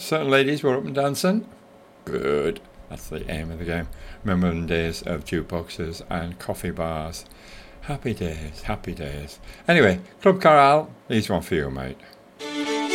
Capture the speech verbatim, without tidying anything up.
Certain ladies were up and dancing. Good. That's the aim of the game. Remembering days of jukeboxes and coffee bars. Happy days, happy days. Anyway, Club Carral, here's one for you, mate.